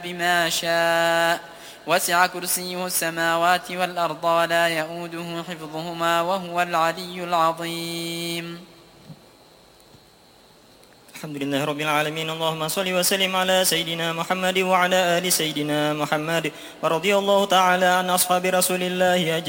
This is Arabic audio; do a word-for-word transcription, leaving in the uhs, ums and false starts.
بما شاء وسع كرسيه السماوات والأرض ولا يؤوده حفظهما وهو العلي العظيم. الحمد لله رب العالمين. اللهم صل وسلم على سيدنا محمد وعلى آل سيدنا محمد، ورضي الله تعالى عن أصحاب رسول الله أجمعين.